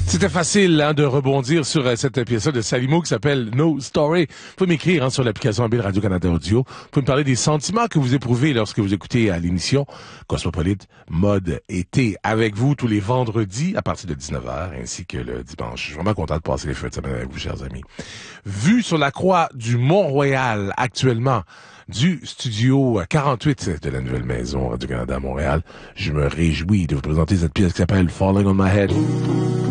C'était facile de rebondir sur cette pièce de Salimo qui s'appelle No Story. Vous pouvez m'écrire sur l'application mobile Radio-Canada Audio. Vous pouvez me parler des sentiments que vous éprouvez lorsque vous écoutez l'émission Cosmopolite Mode Été avec vous tous les vendredis à partir de 19h ainsi que le dimanche. Je suis vraiment content de passer les fêtes de semaine avec vous, chers amis. Vue sur la croix du Mont-Royal actuellement, du studio 48 de la nouvelle maison Radio-Canada à Montréal, je me réjouis de vous présenter cette pièce qui s'appelle Falling on My Head.